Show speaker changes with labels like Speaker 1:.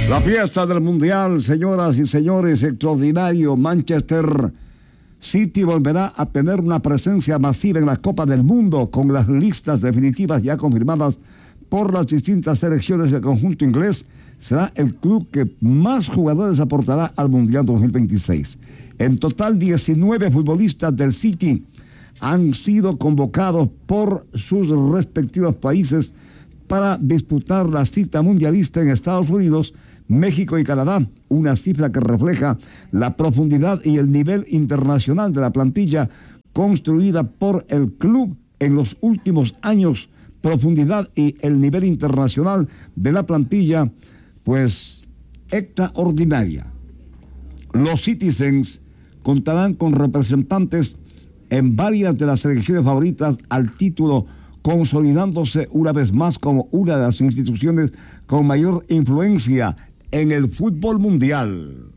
Speaker 1: La fiesta del Mundial, señoras y señores, extraordinario. Manchester City volverá a tener una presencia masiva en la Copa del Mundo, con las listas definitivas ya confirmadas por las distintas selecciones del conjunto inglés. Será el club que más jugadores aportará al Mundial 2026. En total, 19 futbolistas del City han sido convocados por sus respectivos países para disputar la cita mundialista en Estados Unidos, México y Canadá, una cifra que refleja la profundidad y el nivel internacional de la plantilla construida por el club en los últimos años. Profundidad y el nivel internacional de la plantilla, pues, extraordinaria. Los Citizens contarán con representantes en varias de las selecciones favoritas al título, consolidándose una vez más como una de las instituciones con mayor influencia en el fútbol mundial.